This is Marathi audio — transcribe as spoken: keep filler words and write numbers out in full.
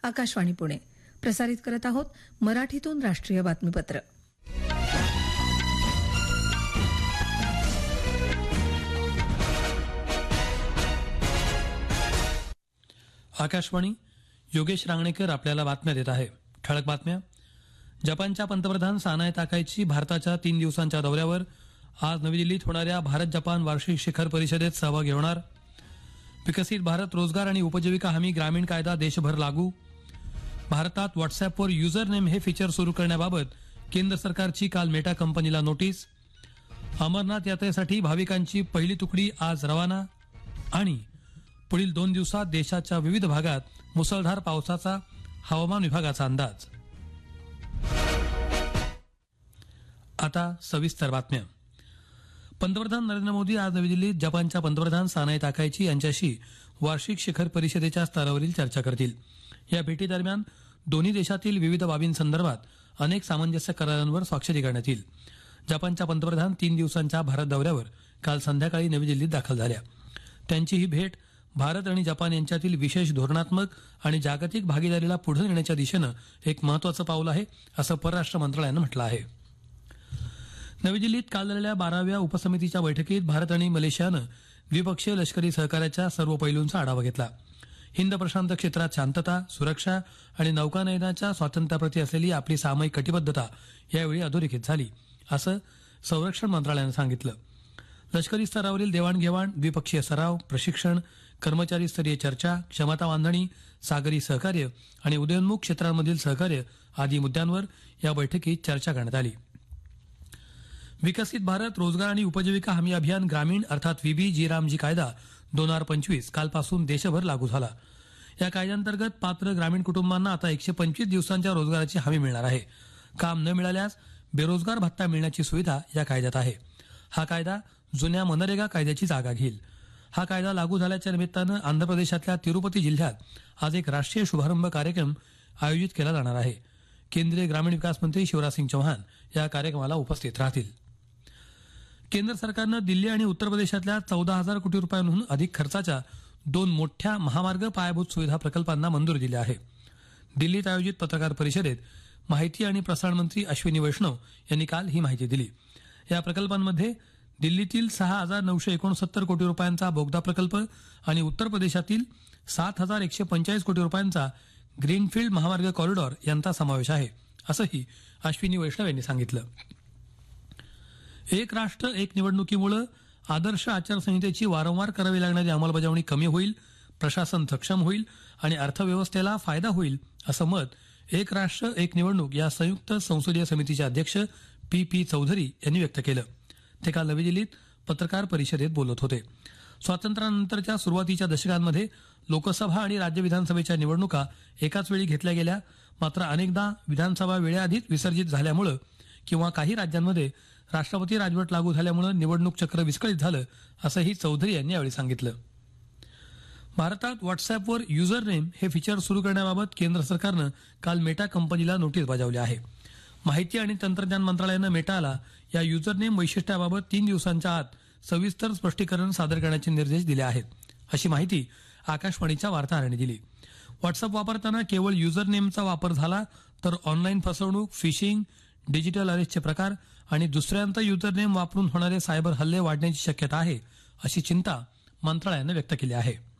आकाशवाणी पुणे प्रसारित करत आहोत मराठीतून राष्ट्रीय बातमीपत्र. आकाशवाणी. योगेश रांगणेकर आपल्याला बातम्या देत आहे. ठळक बातम्या. जपानच्या पंतप्रधान सानाय ताकाईची भारताच्या तीन दिवसांच्या दौऱ्यावर आज नवी दिल्लीत होणाऱ्या भारत जपान वार्षिक शिखर परिषदेत सहभागी होणार. विकसित भारत रोजगार आणि उपजीविका हमी ग्रामीण कायदा देशभर लागू. भारतात व्हॉट्सअॅपवर युजर नेम हे फीचर सुरू करण्याबाबत केंद्र सरकारची काल मेटा कंपनीला नोटीस. अमरनाथ यात्रेसाठी भाविकांची पहिली तुकडी आज रवाना. आणि पुढील दोन दिवसात देशाच्या विविध भागात मुसळधार पावसाचा हवामान विभागाचा अंदाज. आता सविस्तर बातम्या. पंतप्रधान नरेंद्र मोदी आज नवी दिल्लीत जपानच्या पंतप्रधान सानाय ताकाईची यांच्याशी वार्षिक शिखर परिषदेच्या स्तरावरील चर्चा करतील. या भेटीदरम्यान दोन्ही देशातील विविध बाबींसंदर्भात अनेक सामंजस्य करारांवर स्वाक्षरी करण्यात येईल. जपानच्या पंतप्रधान तीन दिवसांच्या भारत दौऱ्यावर काल संध्याकाळी नवी दिल्लीत दाखल झाल्या. त्यांची ही भेट भारत आणि जपान यांच्यातील विशेष धोरणात्मक आणि जागतिक भागीदारीला पुढे नेण्याच्या दिशेनं एक महत्वाचं पाऊल आहे, असं परराष्ट्र मंत्रालयानं म्हटलं आहे. नवी दिल्लीत काल झालेल्या बाराव्या उपसमितीच्या बैठकीत भारत आणि मलेशियानं द्विपक्षीय लष्करी सहकार्याच्या सर्व पैलूंचा आढावा घेतला. हिंद प्रशांत क्षेत्रात शांतता, सुरक्षा आणि नौकानयनाच्या स्वातंत्र्याप्रती असलेली आपली सामायिक कटिबद्धता यावेळी अधोरेखित झाली, असं संरक्षण मंत्रालयानं सांगितलं. लष्करी स्तरावरील देवाणघेवाण, द्विपक्षीय सराव, प्रशिक्षण, कर्मचारी स्तरीय चर्चा, क्षमता बांधणी, सागरी सहकार्य आणि उदयोन्मुख क्षेत्रांमधील सहकार्य आदी मुद्द्यांवर या बैठकीत चर्चा करण्यात आली. विकसित भारत रोजगार आणि उपजीविका हमी अभियान ग्रामीण अर्थात विबी जी रामजी कायदा दोन हजार पंचवीस कालपासून देशभर लागू झाला. या कायद्याअंतर्गत पात्र ग्रामीण कुटुंबांना आता एकशे पंचवीस दिवसांच्या रोजगाराची हमी मिळणार आहे. काम न मिळाल्यास बेरोजगार भत्ता मिळण्याची सुविधा या कायद्यात आहे. हा कायदा जुन्या मनरेगा कायद्याची जागा घेईल. हा कायदा लागू झाल्याच्या निमित्तानं आंध्र प्रदेशातल्या तिरुपती जिल्ह्यात आज एक राष्ट्रीय शुभारंभ कार्यक्रम आयोजित केला जाणार आहे. केंद्रीय ग्रामीण विकास मंत्री शिवराज सिंग चौहान या कार्यक्रमाला उपस्थित राहतील. केंद्र सरकारनं दिल्ली आणि उत्तर प्रदेशातल्या चौदा हजार कोटी रुपयांहून अधिक खर्चाच्या दोन मोठ्या महामार्ग पायाभूत सुविधा प्रकल्पांना मंजुरी दिली आहे. दिल्लीत आयोजित पत्रकार परिषदेत माहिती आणि प्रसारण मंत्री अश्विनी वैष्णव यांनी काल ही माहिती दिली. या प्रकल्पांमध्ये दिल्लीतील सहा हजार नऊशे एकोणसत्तर कोटी रुपयांचा बोगदा प्रकल्प आणि उत्तर प्रदेशातील सात हजार एकशे पंचेचाळीस कोटी रुपयांचा ग्रीनफील्ड महामार्ग कॉरिडॉर यांचा समावेश आहे, असंही अश्विनी वैष्णव यांनी सांगितलं. एक राष्ट्र एक निवडणुकीमुळे आदर्श आचारसंहितेची वारंवार करावी लागणारी अंमलबजावणी कमी होईल, प्रशासन सक्षम होईल आणि अर्थव्यवस्थेला फायदा होईल, असं मत एक राष्ट्र एक निवडणूक या संयुक्त संसदीय समितीचे अध्यक्ष पी पी चौधरी यांनी व्यक्त केलं. ते काल नवी दिल्लीत पत्रकार परिषदेत बोलत होते. स्वातंत्र्यानंतरच्या सुरुवातीच्या दशकांमध्ये लोकसभा आणि राज्य विधानसभेच्या निवडणुका एकाच वेळी घेतल्या गेल्या. मात्र अनेकदा विधानसभा वेळेआधीच विसर्जित झाल्यामुळे किंवा काही राज्यांमध्ये राष्ट्रपती राजवट लागू झाल्यामुळे निवडणूक चक्र विस्कळीत झालं, असंही चौधरी यांनी यावेळी सांगितलं. भारतात व्हॉट्सअॅपवर युजर नेम हे फीचर सुरू करण्याबाबत केंद्र सरकारनं काल मेटा कंपनीला नोटीस बजावली आहे. माहिती आणि तंत्रज्ञान मंत्रालयानं मेटाला या युजर नेम वैशिष्ट्याबाबत तीन दिवसांच्या आत सविस्तर स्पष्टीकरण सादर करण्याचे निर्देश दिले आहेत, अशी माहिती आकाशवाणीच्या वार्ताहरांनी दिली. व्हॉट्सअॅप वापरताना केवळ युजर नेमचा वापर झाला तर ऑनलाईन फसवणूक, फिशिंग, डिजिटल अरेस्टचे प्रकार आणि दुसऱ्यांचा युजर नेम वापरून होणारे सायबर हल्ले वाढण्याची शक्यता आहे, अशी चिंता मंत्रालयानं व्यक्त केली आहे.